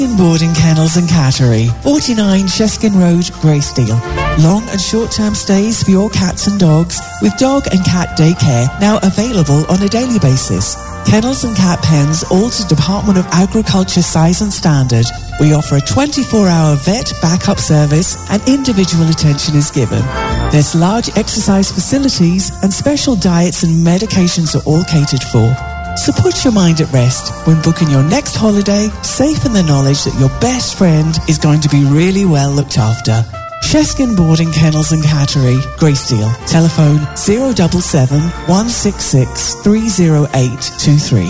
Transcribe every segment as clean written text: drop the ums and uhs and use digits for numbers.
Boarding Kennels and Cattery, 49 Sheskin Road, Greysteel. Long and short-term stays for your cats and dogs with dog and cat daycare now available on a daily basis. Kennels and cat pens all to Department of Agriculture size and standard. We offer a 24-hour vet backup service and individual attention is given. There's large exercise facilities and special diets and medications are all catered for. So put your mind at rest when booking your next holiday, safe in the knowledge that your best friend is going to be really well looked after. Sheskin Boarding Kennels and Cattery, Greysteel. Telephone 077 166 30823.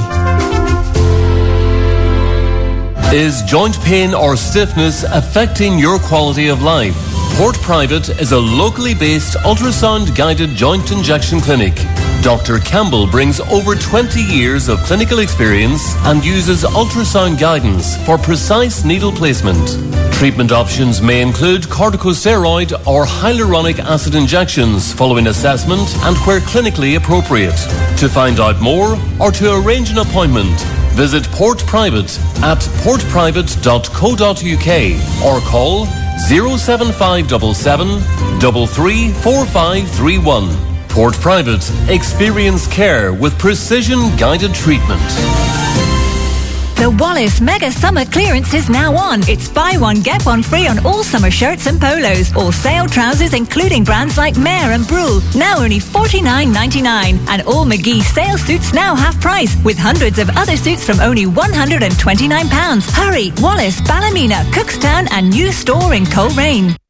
Is joint pain or stiffness affecting your quality of life? Port Private is a locally based ultrasound-guided joint injection clinic. Dr. Campbell brings over 20 years of clinical experience and uses ultrasound guidance for precise needle placement. Treatment options may include corticosteroid or hyaluronic acid injections following assessment and where clinically appropriate. To find out more or to arrange an appointment, visit Port Private at portprivate.co.uk or call 07577 334531. Port Private, experience care with precision guided treatment. The Wallace Mega Summer Clearance is now on. It's buy one, get one free on all summer shirts and polos. All sale trousers, including brands like Mare and Brule, now only $49.99. And all McGee sale suits now half price, with hundreds of other suits from only £129. Hurry! Wallace, Ballymena, Cookstown and new store in Coleraine.